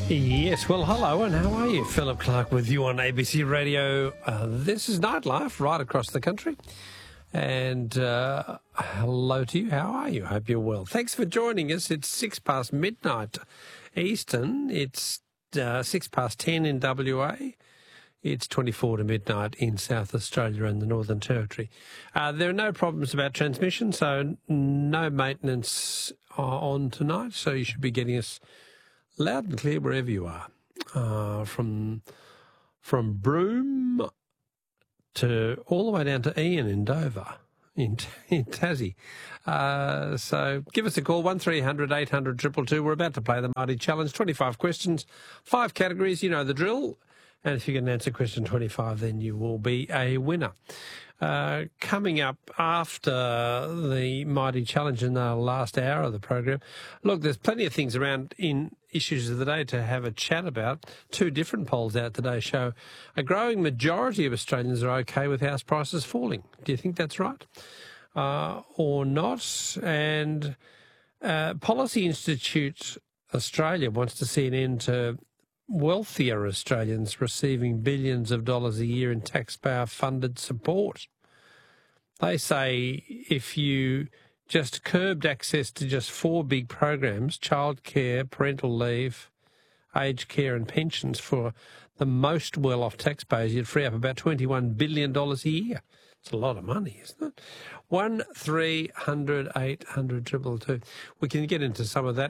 Yes, well, hello, and how are you? Philip Clark with you on ABC Radio. This is Nightlife right across the country. And hello to you. How are you? Hope you're well. Thanks for joining us. It's 6 past midnight Eastern. It's 6 past 10 in WA. It's 24 to midnight in South Australia and the Northern Territory. There are no problems about transmission, so no maintenance on tonight, so you should be getting us loud and clear wherever you are, from Broome to all the way down to Ian in Dover, in Tassie. So give us a call, 1300 800 222. We're about to play the Mighty Challenge, 25 questions, 5 categories, you know the drill. And if you can answer question 25, then you will be a winner. Coming up after the Mighty Challenge in the last hour of the program, look, there's plenty of things around in issues of the day to have a chat about. 2 different polls out today show a growing majority of Australians are okay with house prices falling. Do you think that's right or not? And Policy Institute Australia wants to see an end to wealthier Australians receiving billions of dollars a year in taxpayer-funded support. They say if you just curbed access to just 4 big programs, childcare, parental leave, aged care and pensions for the most well-off taxpayers, you'd free up about $21 billion a year. It's a lot of money, isn't it? 1300 800 222. We can get into some of that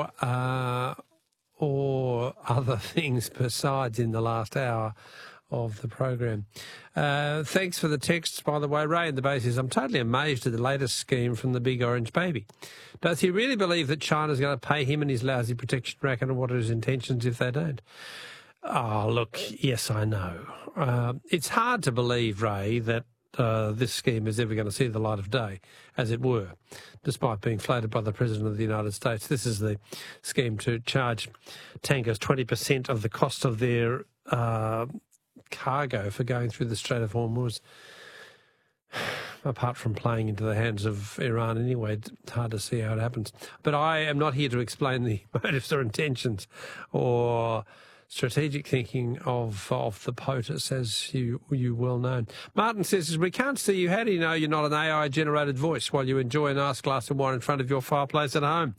or other things besides in the last hour of the program. Thanks for the texts, by the way. Ray in the base says, I'm totally amazed at the latest scheme from the big orange baby. Does he really believe that China's going to pay him and his lousy protection racket, and what are his intentions if they don't? Oh, look, yes, I know. It's hard to believe, Ray, that this scheme is ever going to see the light of day, as it were, despite being floated by the President of the United States. This is the scheme to charge tankers 20% of the cost of their cargo for going through the Strait of Hormuz. Apart from playing into the hands of Iran anyway, it's hard to see how it happens. But I am not here to explain the motives or intentions or strategic thinking of the POTUS, as you well know. Martin says, we can't see you. How do you know you're not an AI-generated voice while you enjoy a nice glass of wine in front of your fireplace at home?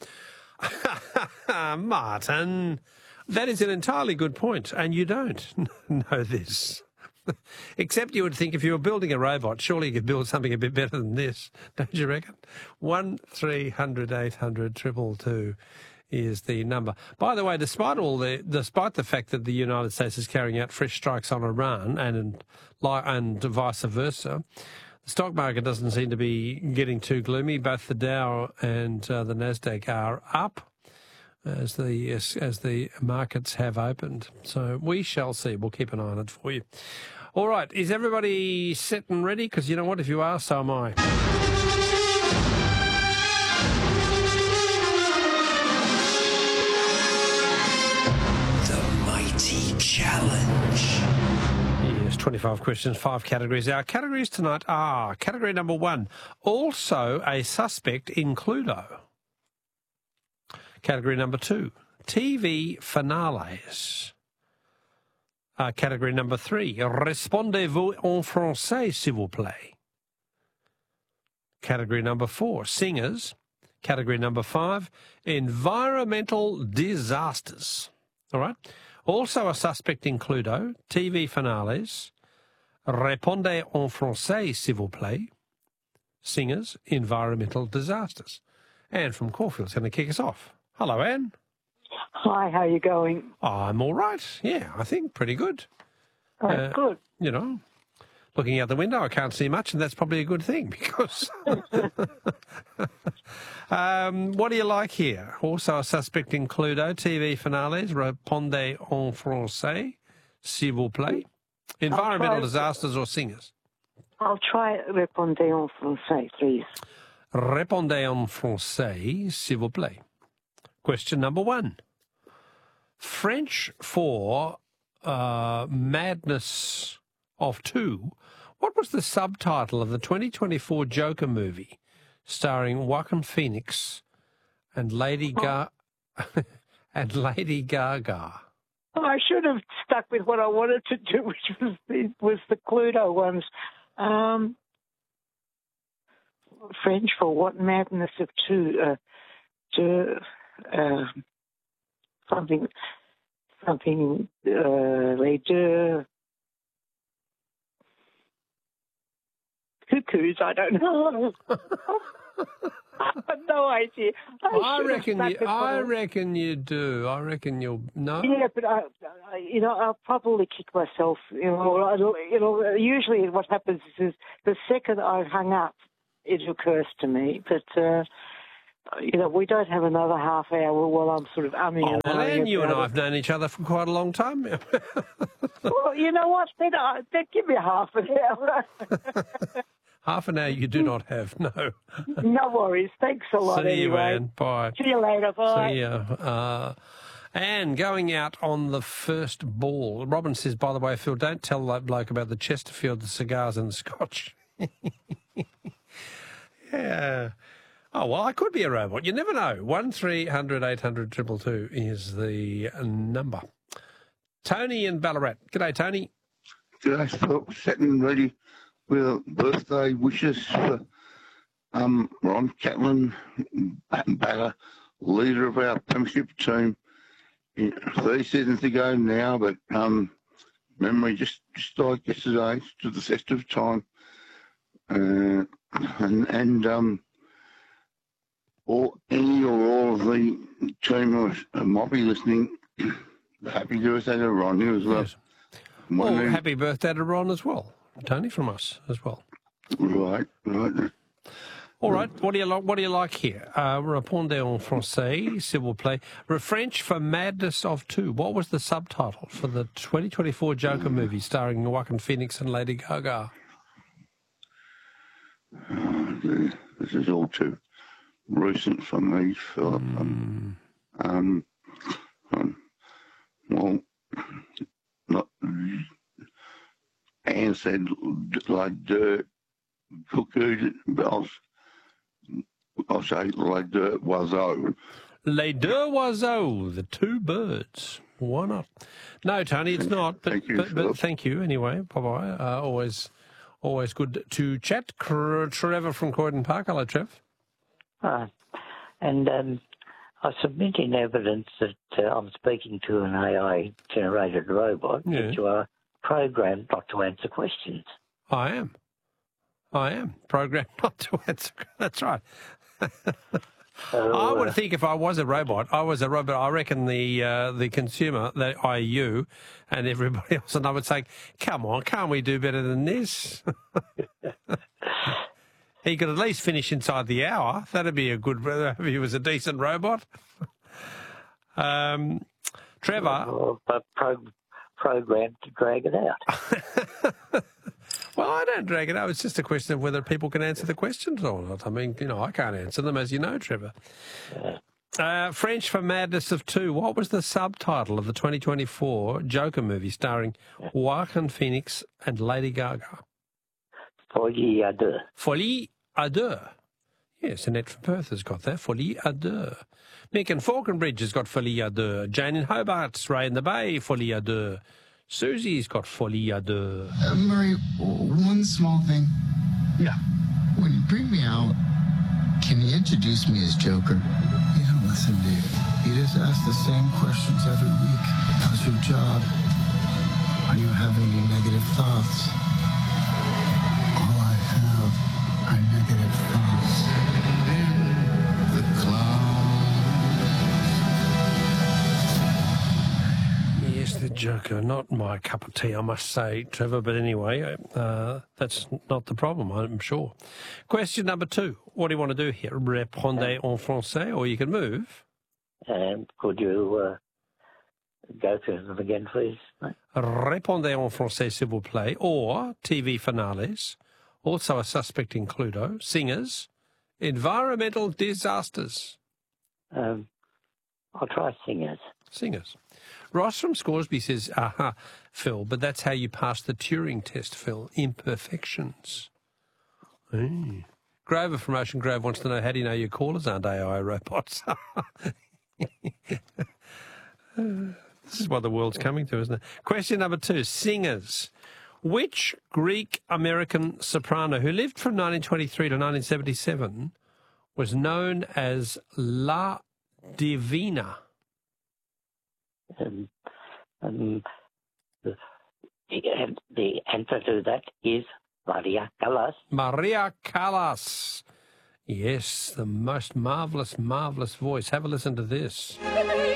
Martin, that is an entirely good point, and you don't know this. Except you would think if you were building a robot, surely you could build something a bit better than this, don't you reckon? 1300 800 222 is the number. By the way, despite the fact that the United States is carrying out fresh strikes on Iran and vice versa, the stock market doesn't seem to be getting too gloomy. Both the Dow and the Nasdaq are up as the markets have opened. So we shall see. We'll keep an eye on it for you. All right, is everybody set and ready? Because you know what, if you are, so am I. Challenge. Yes, 25 questions, 5 categories. Our categories tonight are category number 1, also a suspect in Cluedo. Category number 2, TV finales. Category number 3, répondez-vous en français, s'il vous plaît. Category number 4, singers. Category number 5, environmental disasters. All right. Also a suspect in Cluedo, TV finales, répondez en français, s'il vous plaît, singers, environmental disasters. Anne from Caulfield's going to kick us off. Hello, Anne. Hi, how are you going? I'm all right. Yeah, I think pretty good. Good. You know, looking out the window, I can't see much, and that's probably a good thing because... what do you like here? Also a suspect in Cluedo, TV finales, répondez en français, s'il vous plaît. Environmental disasters or singers? I'll try répondez en français, please. Répondez en français, s'il vous plaît. Question number 1. French for Madness of Two. What was the subtitle of the 2024 Joker movie starring Joaquin Phoenix and Lady Gaga and Lady Gaga. I should have stuck with what I wanted to do, which was the Cluedo ones. French for what madness of two? Something. Les deux cuckoos. I don't know. I have no idea. I reckon you do. I reckon you'll know. Yeah, but I'll probably kick myself. Usually what happens is the second I've hung up, it occurs to me. But we don't have another half hour while I'm sort of umming and ahhing. And you and I have known each other for quite a long time now. Well, you know what? Then give me half an hour. Half an hour you do not have, no. No worries. Thanks a lot. See you, anyway. Anne. Bye. See you later. Bye. See ya. Anne, going out on the first ball. Robin says, by the way, Phil, don't tell that bloke about the Chesterfield, the cigars and the scotch. Yeah. Oh, well, I could be a robot. You never know. 1300 800 222 is the number. Tony in Ballarat. G'day, Tony. G'day, Phil. Sitting ready with birthday wishes for Ron Catlin, batter, leader of our premiership team. 30 seasons ago now, but memory just like yesterday, to the festive time. Any or all of the team might be listening. Happy birthday to Ron as well. Yes. Well, happy birthday to Ron as well. Tony from us as well. Right. All right, what do you like here? Répondez en français, s'il vous plaît. French for Madness of Two. What was the subtitle for the 2024 Joker movie starring Joaquin Phoenix and Lady Gaga? This is all too recent for me, Philip. Anne said like dirt cuckoo, but I'll say les deux oiseaux. Les deux oiseaux, the two birds. Why not? No, Tony, it's not. But, Thank you, but thank you anyway. Bye-bye. Always good to chat. Trevor from Croydon Park. Hello, Trev. And I submit in evidence that I'm speaking to an AI-generated robot, that you are programmed not to answer questions. I am programmed not to answer. That's right. I would think if I was a robot, I reckon the consumer, the IU, and everybody else, and I would say, come on, can't we do better than this? He could at least finish inside the hour. That'd be a good, if he was a decent robot. Trevor. Programmed to drag it out. Well, I don't drag it out. It's just a question of whether people can answer the questions or not. I mean, I can't answer them, as you know, Trevor. French for Madness of Two. What was the subtitle of the 2024 Joker movie starring Joaquin Phoenix and Lady Gaga? Folie à deux. Folie à deux. Yes, Annette from Perth has got that. Folie à deux. Mick in Falconbridge has got Folie à deux. Jane in Hobart, Ray in the Bay, Folie à deux. Susie's got Folie à deux. Murray, one small thing. Yeah. When you bring me out, can you introduce me as Joker? You don't listen, do you? You just ask the same questions every week. How's your job? Are you having any negative thoughts? All I have are negative thoughts. The clown. Yes, the Joker. Not my cup of tea, I must say, Trevor. But anyway, that's not the problem, I'm sure. Question number 2. What do you want to do here? Répondez en français, or you can move. Could you go through them again, please? Répondez en français, s'il vous plaît. Or TV finales. Also a suspect in Cluedo. Singers. Environmental disasters. I'll try singers. Singers. Ross from Scoresby says, aha, Phil, but that's how you pass the Turing test, Phil. Imperfections. Hey. Grover from Ocean Grove wants to know, how do you know your callers aren't AI robots? This is what the world's coming to, isn't it? Question number 2, singers. Which Greek-American soprano who lived from 1923 to 1977 was known as La Divina? The answer to that is Maria Callas. Maria Callas. Yes, the most marvellous, marvellous voice. Have a listen to this.